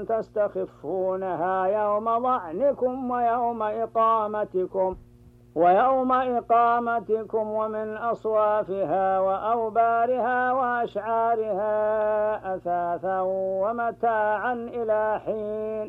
تستخفونها يوم ظعنكم ويوم إقامتكم ومن أصوافها وأوبارها وأشعارها أثاثا ومتاعا إلى حين